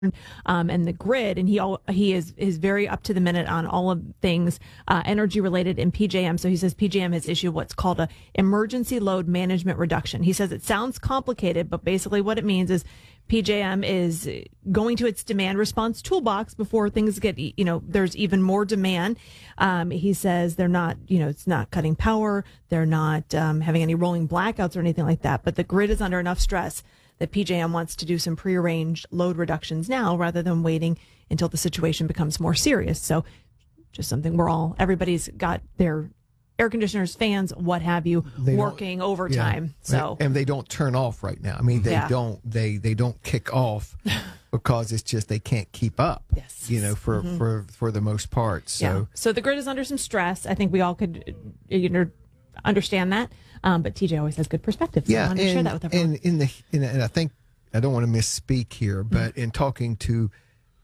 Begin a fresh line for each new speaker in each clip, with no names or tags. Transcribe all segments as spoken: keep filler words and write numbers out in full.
Um, and the grid, and he all, he is is very up to the minute on all of things uh, energy related in P J M. So he says P J M has issued what's called a emergency load management reduction. He says it sounds complicated, but basically what it means is P J M is going to its demand response toolbox before things get, you know, there's even more demand. Um, he says they're not, you know, it's not cutting power, they're not um, having any rolling blackouts or anything like that, but the grid is under enough stress that P J M wants to do some prearranged load reductions now rather than waiting until the situation becomes more serious. So just something we're all, everybody's got their air conditioners, fans, what have you, they working overtime.
Yeah.
So
and they don't turn off right now. I mean, they yeah. don't, they, they don't kick off because it's just, they can't keep up,
yes.
you know, for, mm-hmm. for, for the most part. So,
yeah. so the grid is under some stress. I think we all could, you know, understand that. Um, but T J always has good perspective. So
yeah,
I want to
and,
share that with everyone.
And in the, in, and I think, I don't want to misspeak here, but mm-hmm. in talking to,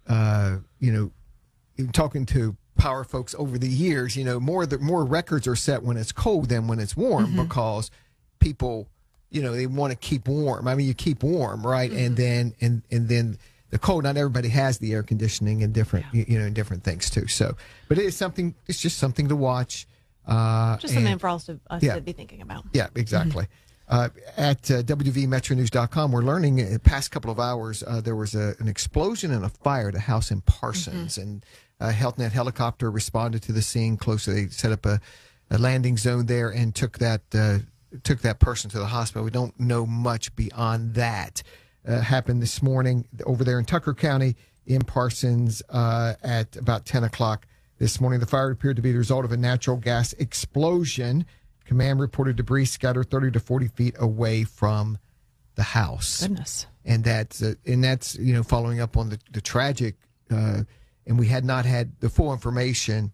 uh, you know, in talking to power folks over the years, you know, more the more records are set when it's cold than when it's warm mm-hmm. because people, you know, they want to keep warm. I mean, you keep warm, right? Mm-hmm. And then and and then the cold. Not everybody has the air conditioning and different, yeah. you know, and different things too. So, but it is something. It's just something to watch. Uh,
just something
and,
for us, to, us
yeah.
to be thinking about.
Yeah, exactly. Mm-hmm. Uh, at uh, W V Metro News dot com, we're learning in the past couple of hours uh, there was a, an explosion and a fire at a house in Parsons, mm-hmm. and a HealthNet helicopter responded to the scene closely. They set up a, a landing zone there and took that uh, took that person to the hospital. We don't know much beyond that. Uh, happened this morning over there in Tucker County in Parsons uh, at about ten o'clock this morning. The fire appeared to be the result of a natural gas explosion. Command reported debris scattered thirty to forty feet away from the house.
Goodness.
And that's, uh, and that's you know, following up on the, the tragic, uh, and we had not had the full information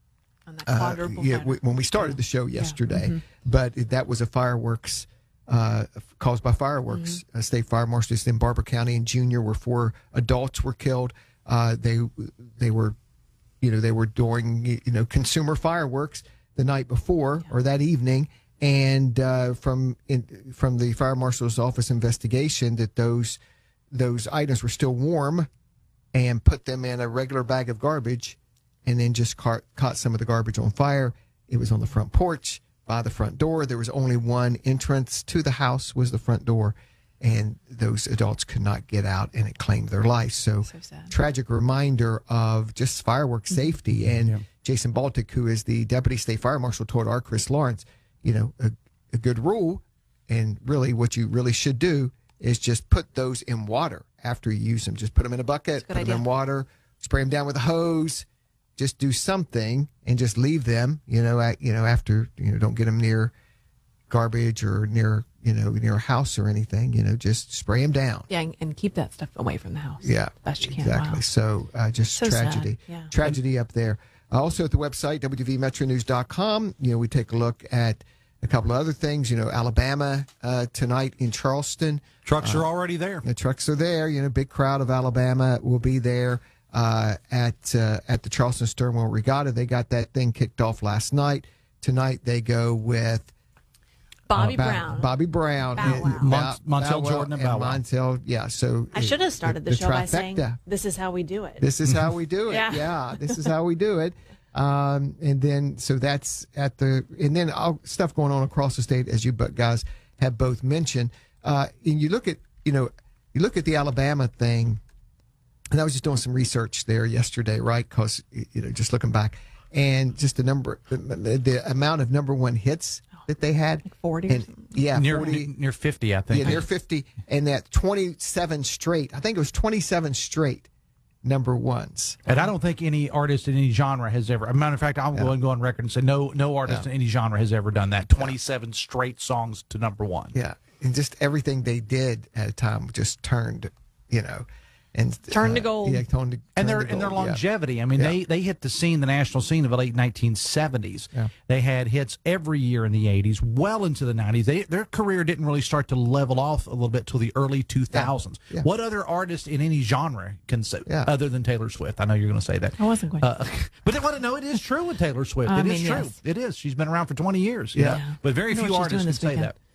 on that quadruple
uh, yeah, we, when we started the show yesterday. Yeah. Mm-hmm. But it, that was a fireworks, uh, caused by fireworks. Mm-hmm. Uh, State Fire Marshals in Barber County and Junior, where four adults were killed. Uh, they, they were, you know, they were doing, you know, consumer fireworks the night before or that evening, and uh, from in, from the fire marshal's office investigation that those those items were still warm, and put them in a regular bag of garbage, and then just caught, caught some of the garbage on fire. It was on the front porch by the front door. There was only one entrance to the house, was the front door, and those adults could not get out, and it claimed their life. So,
so sad. Tragic
reminder of just fireworks safety. And yeah. Jason Baltic, who is the Deputy State Fire Marshal, told our Chris Lawrence, you know, a, a good rule, and really what you really should do is just put those in water after you use them. Just put them in a bucket, put idea. them in water, spray them down with a hose, just do something, and just leave them, you know, at, you know, after, you know, don't get them near garbage or near, you know, near a house or anything, you know, just spray them down.
Yeah, and, and keep that stuff away from the house.
Yeah,
best you can.
Exactly.
Wow.
So uh, just
so
tragedy,
yeah.
tragedy up there. Uh, also at the website, W V Metro News dot com, you know, we take a look at a couple of other things. You know, Alabama uh, tonight in Charleston.
Trucks
uh,
are already there.
The trucks are there. You know, big crowd of Alabama will be there uh, at uh, at the Charleston Sternwell Regatta. They got that thing kicked off last night. Tonight they go with
Bobby
uh, ba-
Brown.
Bobby Brown.
Bow Wow.
Mon- Montel Jordan and Bow Wow.
Montel, yeah. So
I should have started the,
the
show
trifecta.
by saying, "This is how we do it."
This is how we do it.
yeah.
yeah, this is how we do it. Um, and then, so that's at the, and then all stuff going on across the state, as you but guys have both mentioned. Uh, and you look at, you know, you look at the Alabama thing, and I was just doing some research there yesterday, right? Because, you know, just looking back, and just the number, the, the amount of number one hits that they had.
Like forty
and,
or something?
Yeah,
near,
forty.
Near fifty, I think.
Yeah, near fifty. And that twenty-seven straight, I think it was twenty-seven straight number ones.
And I don't think any artist in any genre has ever, as a matter of fact, I'll
yeah.
go and go on record and say no no artist yeah. in any genre has ever done that. twenty-seven yeah. straight songs to number one.
Yeah. And just everything they did at a time just turned, you know, and
turned
uh,
to gold.
Yeah, turned to, turned
and their
to
and their
gold.
longevity.
Yeah.
I mean,
yeah.
they they hit the scene, the national scene of the late nineteen seventies.
Yeah.
They had hits every year in the eighties, well into the nineties. They, their career didn't really start to level off a little bit till the early two thousands.
Yeah. Yeah.
What other artist in any genre can say
yeah.
other than Taylor Swift? I know you're going to say that.
I wasn't going.
Uh, but it, well, no, it is true with Taylor Swift.
I
it
mean,
is true.
yes.
It is. She's been around for twenty years.
Yeah.
yeah. But very few artists can say that.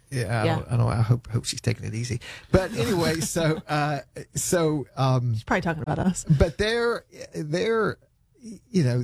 Yeah, I
Yeah.
don't, I don't. I hope hope she's taking it easy. But anyway, so uh, so um,
She's probably talking about us.
but they're they're you know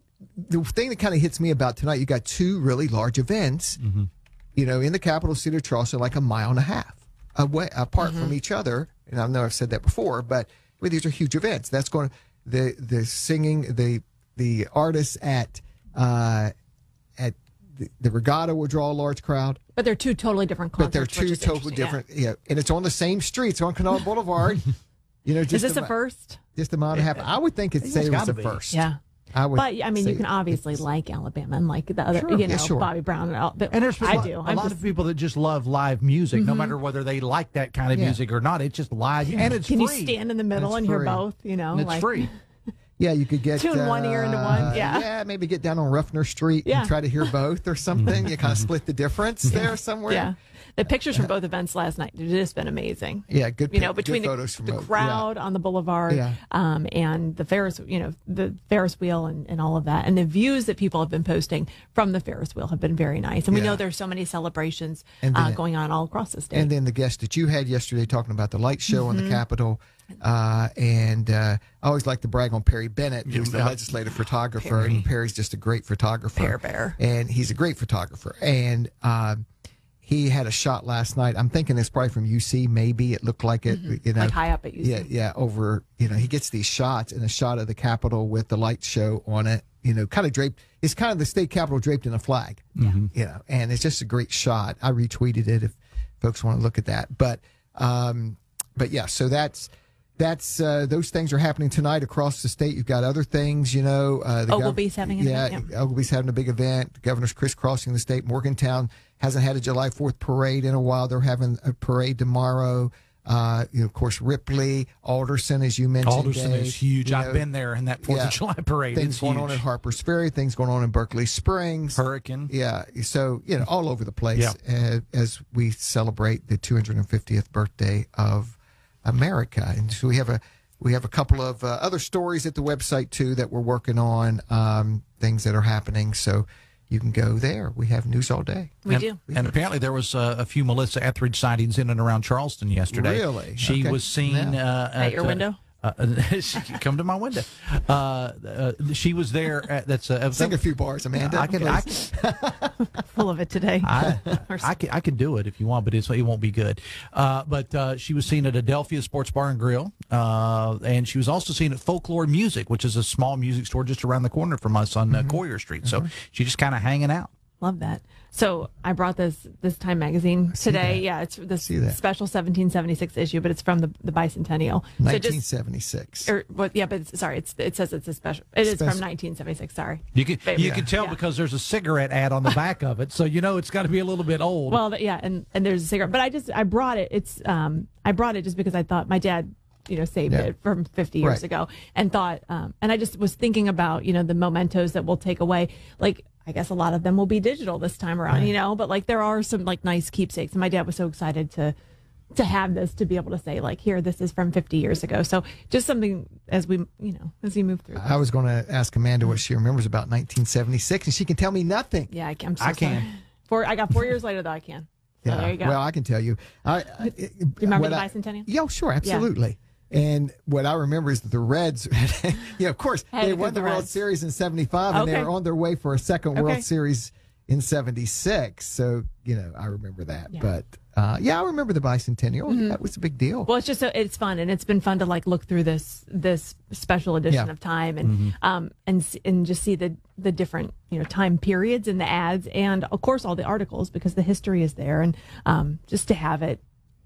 the thing that kind of hits me about tonight. You got two really large events,
Mm-hmm.
you know, in the capital city of Charleston, like a mile and a half away apart
Mm-hmm.
from each other. And I know I've said that before, but well, these are huge events. That's going to the the singing the the artists at uh, at the, the regatta will draw a large crowd.
But they're two totally different concerts.
But they're two
which is
totally
interesting,
different. Yeah. and it's on the same streets on Canal Boulevard. You know,
Yeah.
just
Is this
a,
a first?
Just a mile and a half. I would think it'd say
It's
it was
gotta
the
be.
first.
Yeah.
I would.
But I mean, you
say
can obviously
it's-
like Alabama and like the other,
Sure.
you
Yeah,
know,
sure.
Bobby Brown and all. But
And there's a
I
lot,
do.
a
I'm
lot
just,
of people that just love live music,
Mm-hmm.
no matter whether they like that kind of
Yeah.
music or not. It's just live, and it's
can
free.
you stand in the middle
It's
and hear
free.
both? You know,
And it's
like,
free.
Yeah, you could get
Tune one ear into one,
uh,
yeah.
yeah, maybe get down on Ruffner Street
Yeah.
and try to hear both or something. You kind of split the difference there somewhere.
Yeah. The pictures from both events last night have just been amazing.
Yeah, good.
You know,
pic-
between
good
the,
photos from
the
both.
crowd on the boulevard
Yeah.
um, and the Ferris, you know, the Ferris wheel and, and all of that. And the views that people have been posting from the Ferris wheel have been very nice. And we
Yeah.
know there's so many celebrations
And
uh,
then-
going on all across the state.
And then the guest that you had yesterday talking about the light show on
Mm-hmm.
the Capitol. Uh, and uh, I always like to brag on Perry Bennett, who's the
Yeah.
legislative photographer.
Perry.
And Perry's just a great photographer.
Pear Bear.
And he's a great photographer. And um, he had a shot last night. I'm thinking it's probably from U C, maybe. It looked like it. You know,
like high up at U C.
Yeah, yeah, over, you know, he gets these shots and a shot of the Capitol with the light show on it, you know, kind of draped. It's kind of the state Capitol draped in a flag, you know, and it's just a great shot. I retweeted it if folks want to look at that. But, um, but yeah, so that's, that's, uh, those things are happening tonight across the state. You've got other things, you know. Uh, the gov-
Ogilvy's having an
yeah,
event,
Ogilvy's having a big event. The governor's crisscrossing the state. Morgantown hasn't had a July fourth parade in a while. They're having a parade tomorrow. Uh, you know, of course, Ripley, Alderson, as you mentioned.
Alderson
Dave,
is huge.
you
I've
know,
been there in that Fourth
yeah.
of July parade.
Things
It's
going
huge.
on at Harper's Ferry, things going on in Berkeley Springs.
Hurricane.
Yeah, so you know, all over the place
Yeah.
uh, as we celebrate the two hundred fiftieth birthday of America, and so we have a we have a couple of uh, other stories at the website too that we're working on, um, things that are happening. So you can go there. We have news all day.
We
and,
do.
And apparently there was uh, a few Melissa Etheridge sightings in and around Charleston yesterday.
Really?
She
Okay.
was seen
Yeah.
uh,
At your
uh,
window?
Uh, she could come to my window. Uh, uh, she was there. At, that's uh,
Sing a few bars, Amanda.
I can, I,
please.
can,
Full of it today.
I, I can I can do it if you want, but it's, it won't be good. Uh, but uh, she was seen at Adelphia Sports Bar and Grill, uh, and she was also seen at Folklore Music, which is a small music store just around the corner from us on uh, Coyer Street. So she's just kind of hanging out.
Love that. So I brought this this Time magazine today.
that.
Yeah, it's this
see that.
special seventeen seventy-six issue, but it's from the, the bicentennial. So
nineteen
just
seventy-six.
or what? Yeah, but it's, sorry, it's it says it's a special. It is
Spec-
from nineteen seventy-six. Sorry.
You can
Favorite.
you can tell
Yeah.
because there's a cigarette ad on the back of it, so you know it's got to be a little bit old.
Well, th- yeah, and and there's a cigarette, but I just I brought it. It's um I brought it just because I thought my dad, you know, saved
Yeah.
it from fifty years
Right.
ago, and thought um and I just was thinking about, you know, the mementos that we'll take away. Like I guess a lot of them will be digital this time around, you know, but like there are some like nice keepsakes, and my dad was so excited to to have this, to be able to say like, here, this is from fifty years ago. So just something as we, you know, as you move through.
I was going to ask Amanda what she remembers about nineteen seventy-six, and she can tell me nothing.
Yeah, I, I'm so
I can.
sorry. Four, I got four years later though. I can. So there you go.
Well, I can tell you. I, I,
Do you remember
what
the
I-
bicentennial?
Yeah, sure, absolutely. And what I remember is that the Reds, yeah, of course,
Had
they
to
won
go
the
the
World
Reds.
Series in seventy-five, and they
Okay.
were on their way for a second
Okay.
World Series in seventy-six. So, you know, I remember that.
Yeah.
But, uh, yeah, I remember the bicentennial. That was a big deal.
Well, it's just so it's fun, and it's been fun to like look through this this special edition
Yeah.
of Time, and um and s- and just see the the different, you know, time periods in the ads, and of course all the articles, because the history is there, and um just to have it,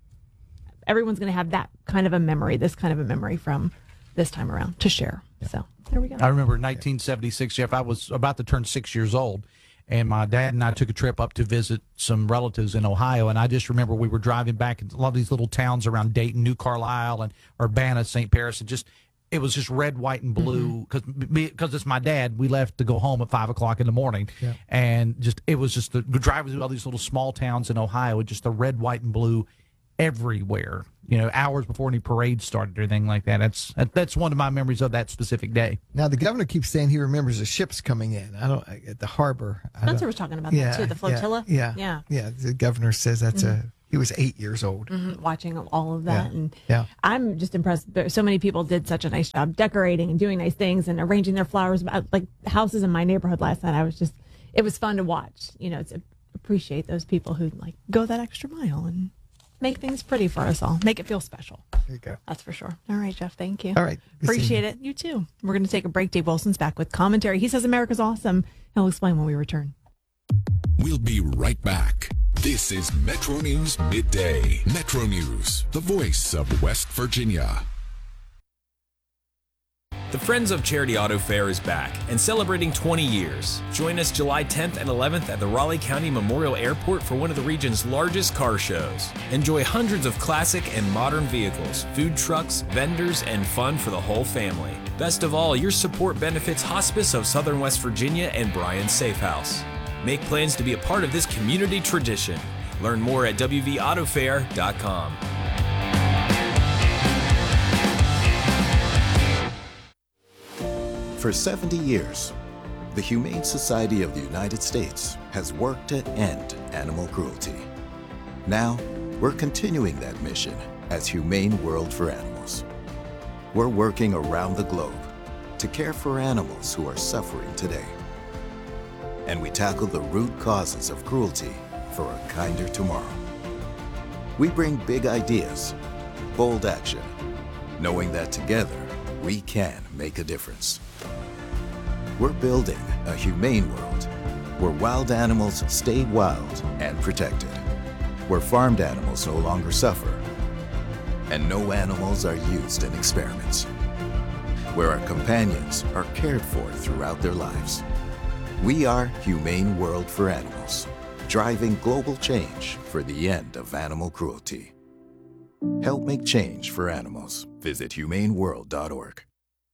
everyone's going to have that kind of a memory, this kind of a memory from this time around to share. So there we go.
I remember nineteen seventy-six, Jeff. I was about to turn six years old, and my dad and I took a trip up to visit some relatives in Ohio. And I just remember we were driving back in a lot of these little towns around Dayton, New Carlisle, and Urbana, Saint Paris, and just it was just red, white, and blue. Because because it's my dad, we left to go home at five o'clock in the morning,
Yeah.
and just it was just the driving through all these little small towns in Ohio, with just the red, white, and blue. everywhere. You know, hours before any parade started or anything like that. That's that's one of my memories of that specific day.
Now the governor keeps saying he remembers the ships coming in. I don't at the harbor. I
Spencer
don't-
was talking about
yeah,
that too. The flotilla.
Yeah,
yeah.
yeah. The governor says that's a. He was eight years old.
Mhm, watching all of that,
Yeah,
and
yeah.
I'm just impressed. There, so many people did such a nice job decorating and doing nice things and arranging their flowers, uh, like houses in my neighborhood last night. I was just, it was fun to watch. You know, to appreciate those people who like go that extra mile and make things pretty for us all, make it feel special.
There you go.
That's for sure. All right, Jeff. Thank you.
All right. Good seeing
Appreciate
you.
it. You too. We're going to take a break. Dave Wilson's back with commentary. He says America's awesome. He'll explain when we return.
We'll be right back. This is Metro News Midday. Metro News, the voice of West Virginia.
The Friends of Charity Auto Fair is back and celebrating twenty years. Join us July tenth and eleventh at the Raleigh County Memorial Airport for one of the region's largest car shows. Enjoy hundreds of classic and modern vehicles, food trucks, vendors, and fun for the whole family. Best of all, your support benefits Hospice of Southern West Virginia and Bryan Safe House. Make plans to be a part of this community tradition. Learn more at w v auto fair dot com.
For seventy years, the Humane Society of the United States has worked to end animal cruelty. Now, we're continuing that mission as Humane World for Animals. We're working around the globe to care for animals who are suffering today. And we tackle the root causes of cruelty for a kinder tomorrow. We bring big ideas, bold action, knowing that together we can make a difference. We're building a humane world where wild animals stay wild and protected, where farmed animals no longer suffer, and no animals are used in experiments, where our companions are cared for throughout their lives. We are Humane World for Animals, driving global change for the end of animal cruelty. Help make change for animals. Visit humane world dot org.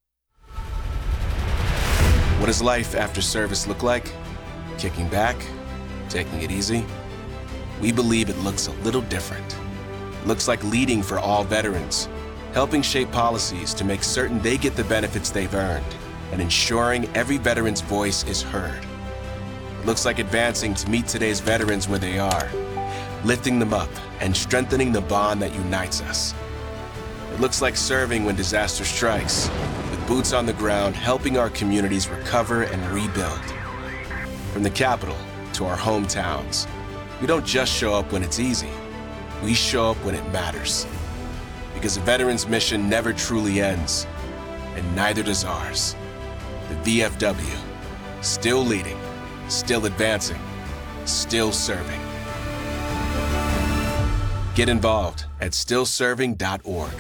What does life after service look like? Kicking back? Taking it easy? We believe it looks a little different. It looks like leading for all veterans, helping shape policies to make certain they get the benefits they've earned, and ensuring every veteran's voice is heard. It looks like advancing to meet today's veterans where they are, lifting them up and strengthening the bond that unites us. It looks like serving when disaster strikes, with boots on the ground helping our communities recover and rebuild. From the Capitol to our hometowns, we don't just show up when it's easy, we show up when it matters. Because a veteran's mission never truly ends, and neither does ours. The V F W, still leading, still advancing, still serving. Get involved at still serving dot org.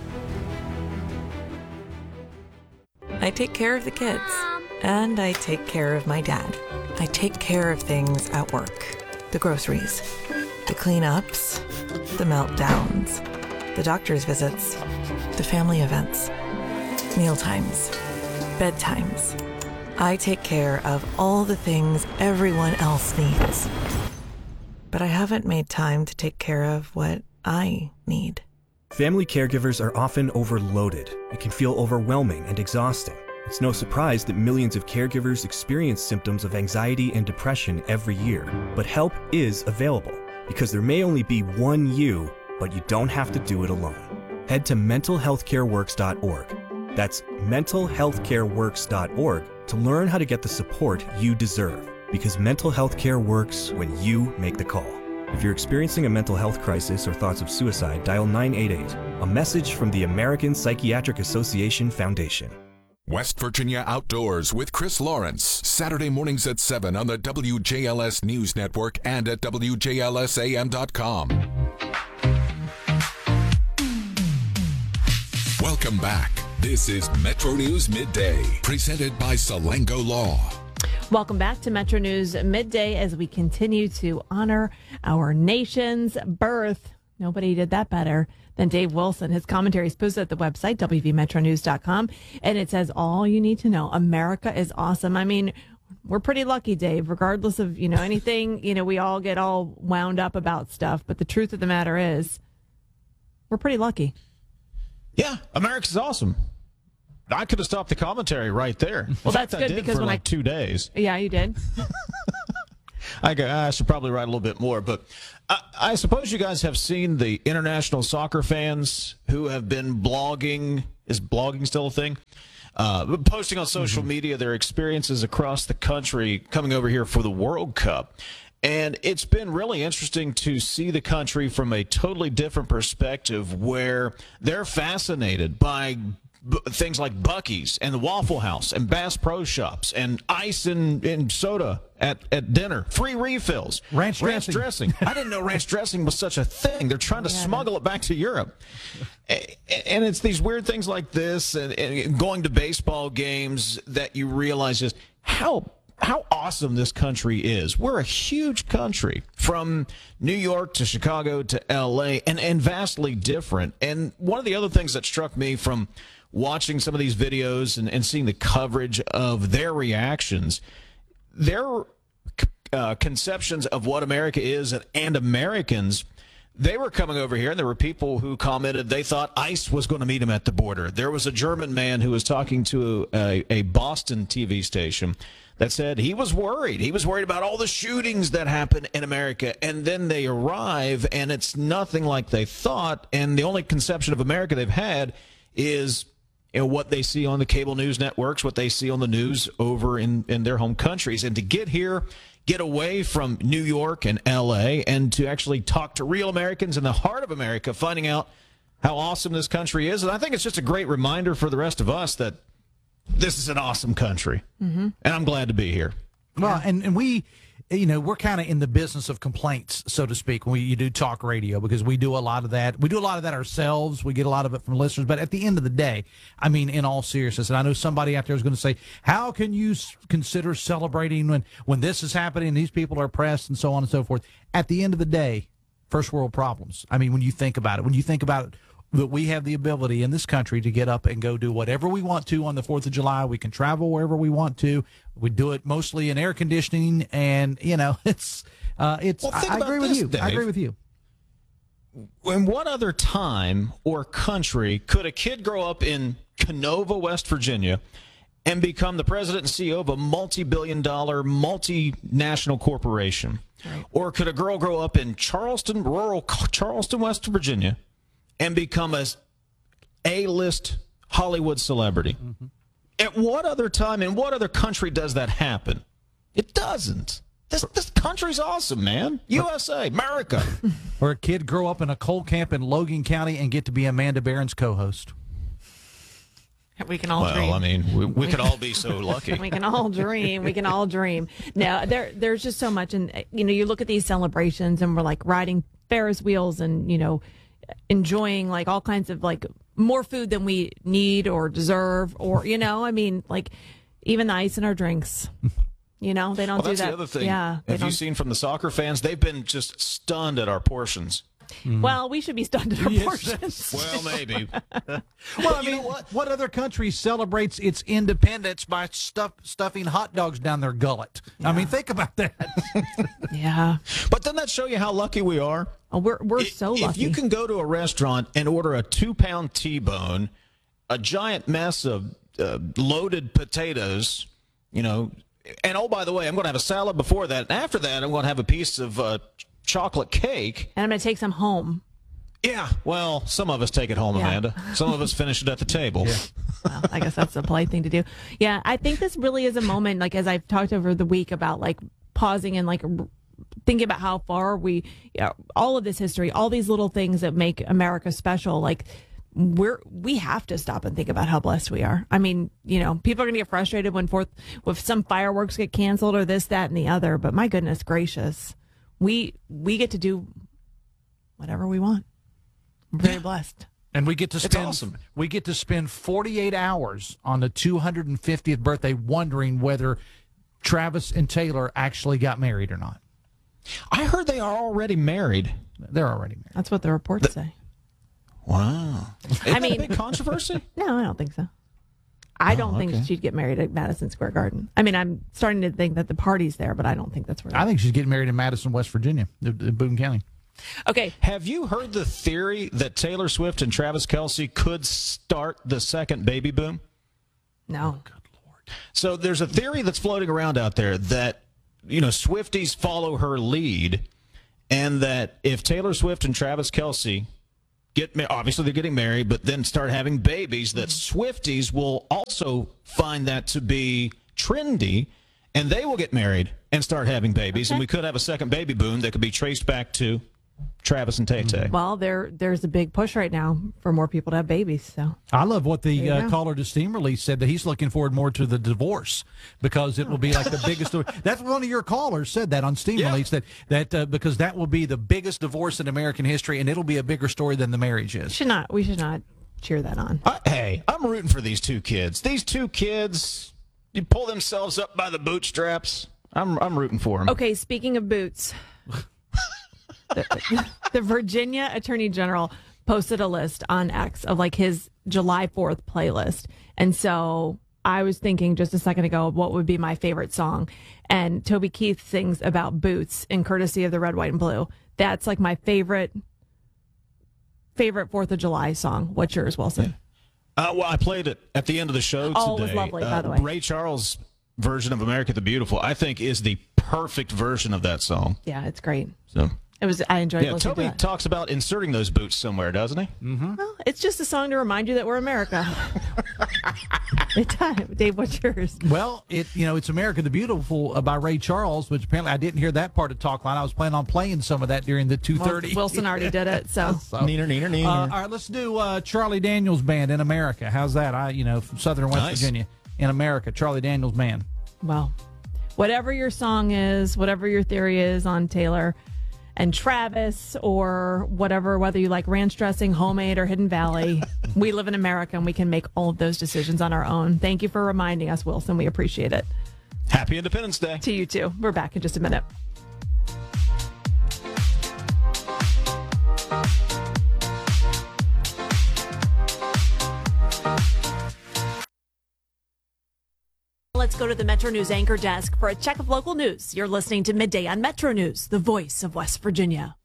I take care of the kids, and I take care of my dad. I take care of things at work. The groceries, the cleanups, the meltdowns, the doctor's visits, the family events, mealtimes, bedtimes. I take care of all the things everyone else needs. But I haven't made time to take care of what I need.
Family caregivers are often overloaded. It can feel overwhelming and exhausting. It's no surprise that millions of caregivers experience symptoms of anxiety and depression every year. But help is available, because there may only be one you, but you don't have to do it alone. Head to mental health care works dot org. That's mental health care works dot org to learn how to get the support you deserve, because mental health care works when you make the call. If you're experiencing a mental health crisis or thoughts of suicide, dial nine eight eight, a message from the American Psychiatric Association Foundation.
West Virginia Outdoors with Chris Lawrence, Saturday mornings at seven on the W J L S News Network and at W J L S A M dot com. Welcome back. This is Metro News Midday, presented by Salango Law.
Welcome back to Metro News Midday as we continue to honor our nation's birth. Nobody did that better than Dave Wilson. His commentary is posted at the website, w v metro news dot com, and it says all you need to know. America is awesome. I mean, we're pretty lucky, Dave, regardless of, you know, anything. You know, we all get all wound up about stuff, but the truth of the matter is We're pretty lucky.
Yeah, America's awesome. I could have stopped the commentary right there.
Well,
In fact,
that's
I
good
did
because
for
when
like
I
two days.
Yeah, you did.
I, go, I should probably write a little bit more, but I, I suppose you guys have seen the international soccer fans who have been blogging. Is blogging still a thing? Uh, posting on social mm-hmm. media their experiences across the country coming over here for the World Cup. And it's been really interesting to see the country from a totally different perspective where they're fascinated by b- things like Buc-ee's and the Waffle House and Bass Pro Shops and ice and, and soda at, at dinner, free refills,
ranch,
ranch
dressing.
dressing. I didn't know ranch dressing was such a thing. They're trying to yeah, smuggle it back to Europe. And it's these weird things like this and, and going to baseball games that you realize just how how awesome this country is. We're a huge country from New York to Chicago to L A and, and vastly different. And one of the other things that struck me from watching some of these videos and, and seeing the coverage of their reactions, their uh, conceptions of what America is and, and Americans, they were coming over here, and there were people who commented they thought ICE was going to meet them at the border. There was a German man who was talking to a, a Boston T V station that said he was worried. He was worried about all the shootings that happen in America, and then they arrive, and it's nothing like they thought, and the only conception of America they've had is you know, what they see on the cable news networks, what they see on the news over in, in their home countries. And to get here, get away from New York and L A, and to actually talk to real Americans in the heart of America, finding out how awesome this country is. And I think it's just a great reminder for the rest of us that this is an awesome country. Mm-hmm. And I'm glad to be here.
Well, and, and we, you know, we're kind of in the business of complaints, so to speak, when we, you do talk radio, because we do a lot of that. We do a lot of that ourselves. We get a lot of it from listeners. But at the end of the day, I mean, in all seriousness, and I know somebody out there is going to say, how can you s- consider celebrating when, when this is happening, these people are oppressed, and so on and so forth? At the end of the day, first world problems. I mean, when you think about it, when you think about it, that we have the ability in this country to get up and go do whatever we want to on the fourth of July. We can travel wherever we want to. We do it mostly in air conditioning, and, you know, it's, uh, it's,
well,
I, I agree
this,
with you.
Dave.
I agree with you.
In what other time or country could a kid grow up in Canova, West Virginia, and become the president and C E O of a multi-billion dollar multinational corporation? Right. Or could a girl grow up in Charleston, rural Charleston, West Virginia, and become a A-list Hollywood celebrity? Mm-hmm. At what other time, in what other country does that happen? It doesn't. This this country's awesome, man. U S A, America.
Or a kid grow up in a coal camp in Logan County and get to be Amanda Barron's co-host.
We can all
well,
dream.
Well, I mean, we, we could all be so lucky.
We can all dream. We can all dream. No, there, there's just so much. And, you know, you look at these celebrations and we're like riding Ferris wheels and, you know, enjoying like all kinds of like more food than we need or deserve, or, you know, I mean, like even the ice in our drinks, you know, they don't
well,
do
that's
that.
The other thing.
Yeah.
Have you seen from the soccer fans? They've been just stunned at our portions.
Mm. Well, we should be stunned at our
yes.
portions.
Well, maybe.
Well, I mean, what? what other country celebrates its independence by stuff, stuffing hot dogs down their gullet? Yeah. I mean, think about that.
Yeah.
But doesn't that show you how lucky we are?
Oh, we're we're
if,
so lucky.
If you can go to a restaurant and order a two-pound T-bone, a giant mess of uh, loaded potatoes, you know, and oh, by the way, I'm going to have a salad before that. And after that, I'm going to have a piece of uh, chocolate cake.
And I'm going to take some home.
Yeah, well, some of us take it home, yeah. Amanda. Some of us finish it at the table. Yeah.
Well, I guess that's the polite thing to do. Yeah, I think this really is a moment, like, as I've talked over the week about, like, pausing and, like, thinking about how far we, you know, all of this history, all these little things that make America special, like, we're, we have to stop and think about how blessed we are. I mean, you know, people are going to get frustrated when fourth, if some fireworks get canceled or this, that, and the other, but my goodness gracious, we, we get to do whatever we want. We're very blessed.
And we get to spend
awesome.
we get to spend forty-eight hours on the two hundred fiftieth birthday wondering whether Travis and Taylor actually got married or not.
I heard they are already married.
They're already married.
That's what the reports the, say.
Wow. Isn't
I mean,
that a big controversy?
No, I don't think so. I
oh,
don't think
okay.
she'd get married at Madison Square Garden. I mean, I'm starting to think that the party's there, but I don't think that's where.
I think she's getting married in Madison, West Virginia, in Boone County.
Okay.
Have you heard the theory that Taylor Swift and Travis Kelce could start the second baby boom?
No.
Oh, good Lord. So there's a theory that's floating around out there that, you know, Swifties follow her lead, and that if Taylor Swift and Travis Kelce get married, obviously they're getting married, but then start having babies, that Swifties will also find that to be trendy, and they will get married and start having babies, okay. and we could have a second baby boom that could be traced back to Travis and Tay-Tay.
Well, there there's a big push right now for more people to have babies. So
I love what the uh, caller to Steam release said, that he's looking forward more to the divorce because it will be like the biggest. That's one of your callers said that on Steam yeah. release, that that uh, because that will be the biggest divorce in American history, and it'll be a bigger story than the marriage is.
Should not we should not cheer that on.
Uh, hey, I'm rooting for these two kids. These two kids, you pull themselves up by the bootstraps. I'm I'm rooting for them.
Okay, speaking of boots. The, the Virginia Attorney General posted a list on X of like his July fourth playlist. And so I was thinking just a second ago, what would be my favorite song? And Toby Keith sings about boots in Courtesy of the Red, White, and Blue. That's like my favorite, favorite fourth of July song. What's yours, Wilson?
Yeah. Uh, well, I played it at the end of the show today.
Oh, it was lovely,
uh,
by the way.
Ray Charles' version of America the Beautiful, I think, is the perfect version of that song.
Yeah, it's great.
So...
It was. I enjoyed
yeah,
listening
Toby
to that.
talks about inserting those boots somewhere, doesn't he?
Mm-hmm.
Well, it's just a song to remind you that we're America. It's time. Dave, what's yours?
Well, it you know, it's America the Beautiful uh, by Ray Charles, which apparently I didn't hear that part of Talk Line. I was planning on playing some of that during the two thirty.
Well, Wilson already did it, so.
so
neener, neener, neener.
Uh, all right, let's do uh, Charlie Daniels Band in America. How's that? I, you know, from Southern West
nice.
Virginia in America, Charlie Daniels Band.
Well, whatever your song is, whatever your theory is on Taylor and Travis, or whatever, whether you like ranch dressing, homemade, or Hidden Valley, we live in America and we can make all of those decisions on our own. Thank you for reminding us, Wilson. We appreciate it.
Happy Independence Day.
To you too. We're back in just a minute. Let's go to the Metro News anchor desk for a check of local news. You're listening to Midday on Metro News, the voice of West Virginia.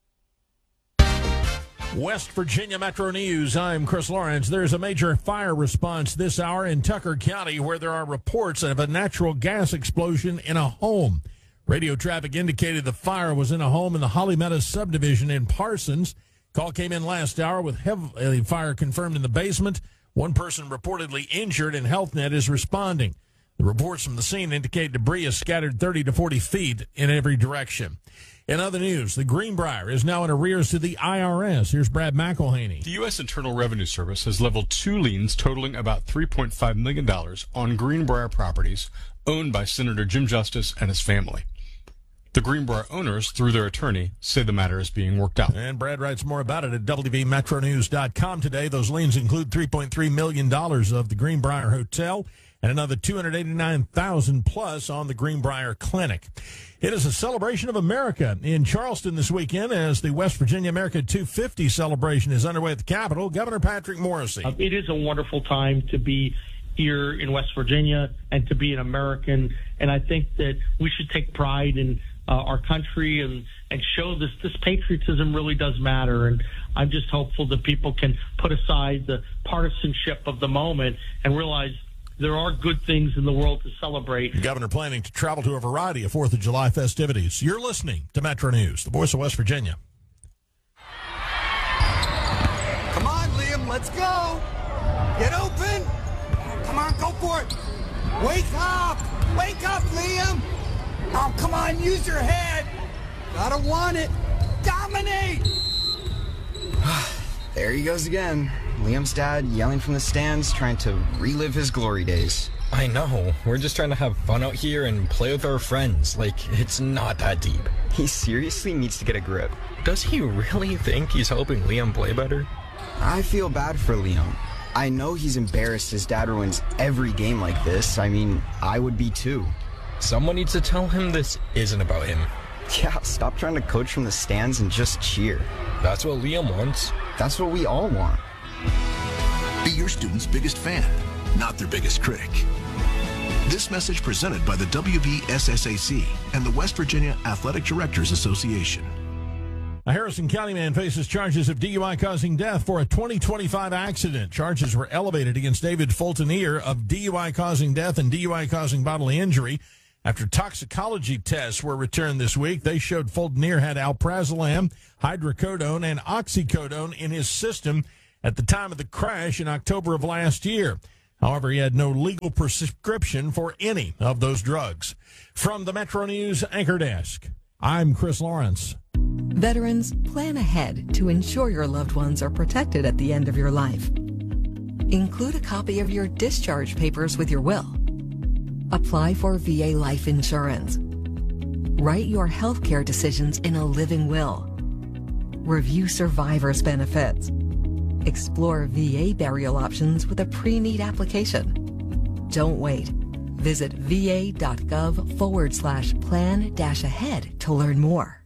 West Virginia Metro News. I'm Chris Lawrence. There's a major fire response this hour in Tucker County where there are reports of a natural gas explosion in a home. Radio traffic indicated the fire was in a home in the Holly Meadows subdivision in Parsons. Call came in last hour with heavy fire confirmed in the basement. One person reportedly injured, and HealthNet is responding. The reports from the scene indicate debris is scattered thirty to forty feet in every direction. In other news, the Greenbrier is now in arrears to the I R S. Here's Brad McElhaney.
The U S Internal Revenue Service has leveled two liens totaling about three point five million dollars on Greenbrier properties owned by Senator Jim Justice and his family. The Greenbrier owners, through their attorney, say the matter is being worked out.
And Brad writes more about it at W V Metro News dot com today. Those liens include three point three million dollars of the Greenbrier Hotel and another two hundred eighty-nine thousand dollars plus on the Greenbrier Clinic. It is a celebration of America in Charleston this weekend as the West Virginia America two fifty celebration is underway at the Capitol. Governor Patrick Morrisey.
Uh, it is a wonderful time to be here in West Virginia and to be an American, and I think that we should take pride in uh, our country and, and show this, this patriotism really does matter. And I'm just hopeful that people can put aside the partisanship of the moment and realize there are good things in the world to celebrate.
The governor planning to travel to a variety of fourth of July festivities. You're listening to Metro News, the voice of West Virginia.
Come on, Liam, let's go. Get open. Come on, go for it. Wake up. Wake up, Liam. Oh, come on, use your head. Gotta want it. Dominate.
There he goes again. Liam's dad yelling from the stands, trying to relive his glory days.
I know. We're just trying to have fun out here and play with our friends. Like, it's not that deep.
He seriously needs to get a grip.
Does he really think he's helping Liam play better?
I feel bad for Liam. I know he's embarrassed his dad ruins every game like this. I mean, I would be too.
Someone needs to tell him this isn't about him.
Yeah, stop trying to coach from the stands and just cheer.
That's what Liam wants.
That's what we all want.
Be your student's biggest fan, not their biggest critic. This message presented by the W V S S A C and the West Virginia Athletic Directors Association.
A Harrison County man faces charges of D U I causing death for a twenty twenty-five accident. Charges were elevated against David Fultonier of D U I causing death and D U I causing bodily injury. After toxicology tests were returned this week, they showed Fultonier had alprazolam, hydrocodone, and oxycodone in his system at the time of the crash in October of last year. However, he had no legal prescription for any of those drugs. From the Metro News Anchor Desk, I'm Chris Lawrence.
Veterans, plan ahead to ensure your loved ones are protected at the end of your life. Include a copy of your discharge papers with your will. Apply for V A life insurance. Write your health care decisions in a living will. Review survivor's benefits. Explore V A burial options with a pre-need application. Don't wait. Visit va.gov forward slash plan dash ahead to learn more.